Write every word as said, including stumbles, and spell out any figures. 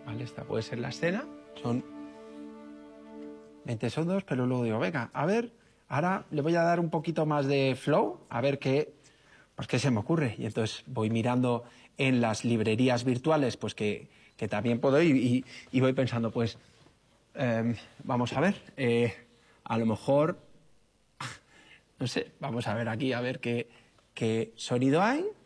Vale, esta puede ser la escena. Son veinte segundos, pero luego digo, venga, a ver, ahora le voy a dar un poquito más de flow, a ver qué, pues qué se me ocurre. Y entonces voy mirando en las librerías virtuales, pues que, que también puedo ir y, y voy pensando, pues, eh, vamos a ver, eh, a lo mejor, no sé, vamos a ver aquí, a ver qué, qué sonido hay.